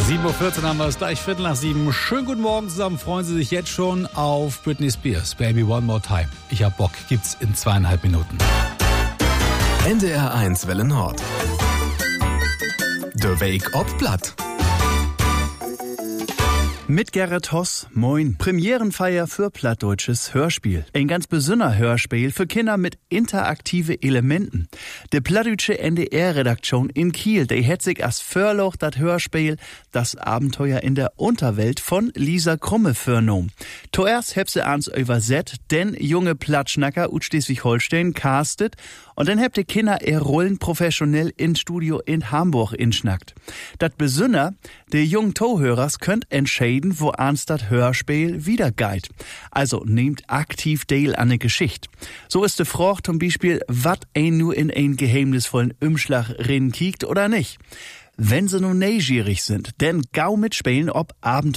7.14 Uhr haben wir es, gleich 7:15. Schönen guten Morgen zusammen. Freuen Sie sich jetzt schon auf Britney Spears, Baby One More Time. Ich hab Bock, gibt's in 2,5 Minuten. NDR 1 Welle Nord. Der Weg ob Blatt. Mit Gerrit Hoss, moin. Premierenfeier für plattdeutsches Hörspiel. Ein ganz besonderer Hörspiel für Kinder mit interaktive Elementen. Die plattdeutsche NDR-Redaktion in Kiel, die hat sich als Förloch das Hörspiel Das Abenteuer in der Unterwelt von Lisa Krumme vornommen. Zuerst habt sie ans übersetzt, denn junge Plattschnacker ut Schleswig-Holstein castet und dann habt ihr Kinder ihr Rollen professionell in Studio in Hamburg inschnackt. Das Besonder, die jungen Tohörers könnt entscheiden, wo ans das Hörspiel wieder geht. Also nehmt aktiv teil an der Geschichte. So ist die Frage zum Beispiel, wat ein nur in ein geheimnisvollen Umschlag rein kiekt oder nicht. Wenn Sie nun neugierig sind, denn gau mitspielen ob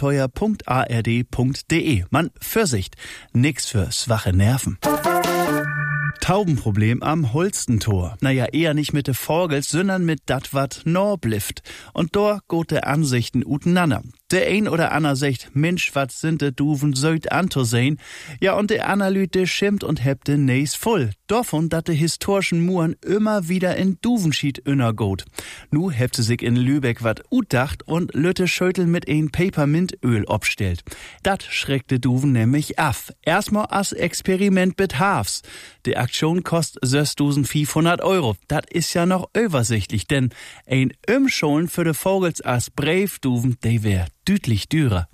abenteuer.ard.de. Man, Vorsicht, nix für schwache Nerven. Taubenproblem am Holstentor. Naja, eher nicht mit de Vogels, sondern mit dat wat norblift. Und dort geht de Ansichten uteinander. Der ein oder ander sagt, Mensch, wat sind de Duven söd anzusehen? Ja, und der Analyte schimmt und hebt de Näs voll. Davon, dat de historischen Muren immer wieder in Duvenschied innergot. Nu hebt sie sich in Lübeck wat utdacht und Lütte Schötel mit ein Papermintöl obstellt. Dat schreckt de Duven nämlich af. Erstmal as Experiment mit Hafs. Die Aktion kostet 6.500 €. Dat is ja noch übersichtlich, denn ein Umscholen für de Vogels as Breivduven, de wär deutlich dürer.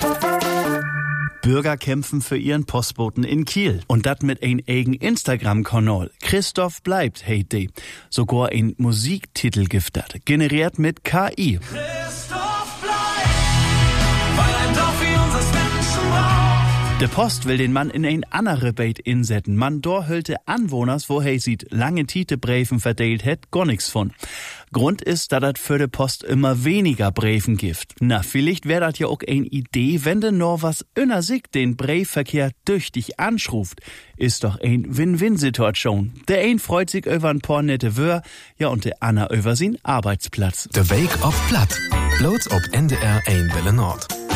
Bürger kämpfen für ihren Postboten in Kiel. Und dat mit ein eigen Instagram-Kanal. Christoph bleibt, hey de. Sogar ein Musiktitel giftet, generiert mit KI. Christoph bleibt, weil ein Dorf wie unseres Menschen braucht. Der Post will den Mann in ein andere Beit insetten. Man dort hüllte Anwohners, wo he sieht, lange Tite-Briefen verteilt hätt, gar nix von. Grund ist, dass dat für de Post immer weniger Briefen gibt. Na, vielleicht wär dat ja auch ein Idee, wenn de nur was inner sich den Briefverkehr tüchtig anschruft. Ist doch ein Win-Win-Situation. Der ein freut sich über ein paar nette Wör, ja und der Anna über sin Arbeitsplatz. Der Weg ob Blatt. Bloß ob NDR 1 Welle Nord.